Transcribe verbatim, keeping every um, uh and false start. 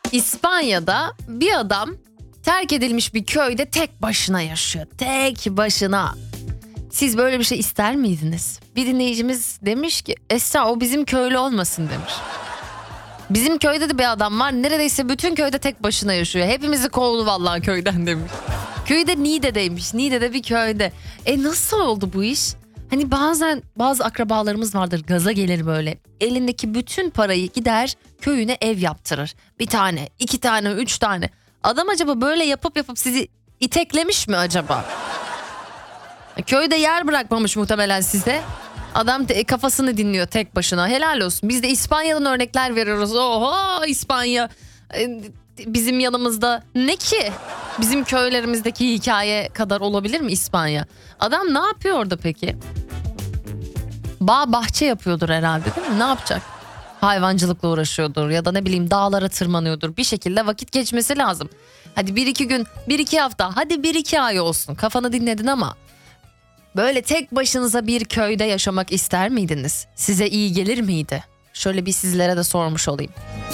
İspanya'da bir adam terk edilmiş bir köyde tek başına yaşıyor. Tek başına. Siz böyle bir şey ister miydiniz? Bir dinleyicimiz demiş ki Esra o bizim köylü olmasın demiş. Bizim köyde de bir adam var, neredeyse bütün köyde tek başına yaşıyor. Hepimizi kovdu vallahi köyden demiş. Köyde Niğde'deymiş. Niğde'de bir köyde. E nasıl oldu bu iş? Hani bazen bazı akrabalarımız vardır, gaza gelir böyle. Elindeki bütün parayı gider köyüne ev yaptırır. Bir tane, iki tane, üç tane. Adam acaba böyle yapıp yapıp sizi iteklemiş mi acaba? Köyde yer bırakmamış muhtemelen size. Adam te- kafasını dinliyor tek başına. Helal olsun. Biz de İspanya'dan örnekler veriyoruz. Oho İspanya e, bizim yanımızda. Ne ki? Bizim köylerimizdeki hikaye kadar olabilir mi İspanya? Adam ne yapıyor orada peki? Bağ bahçe yapıyordur herhalde, değil mi? Ne yapacak? Hayvancılıkla uğraşıyordur ya da ne bileyim dağlara tırmanıyordur. Bir şekilde vakit geçmesi lazım. Hadi bir iki gün, bir iki hafta, hadi bir iki ay olsun. Kafanı dinledin ama böyle tek başınıza bir köyde yaşamak ister miydiniz? Size iyi gelir miydi? Şöyle bir sizlere de sormuş olayım.